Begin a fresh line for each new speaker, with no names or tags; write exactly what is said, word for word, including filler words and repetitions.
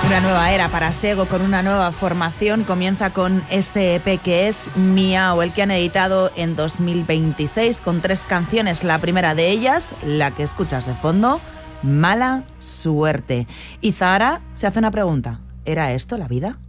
Una nueva era para Sego con una nueva formación. Comienza con este E P que es Miau, el que han editado en dos mil veintiséis con tres canciones. La primera de ellas, la que escuchas de fondo, Mala Suerte. Y Zahara se hace una pregunta. ¿Era esto la vida?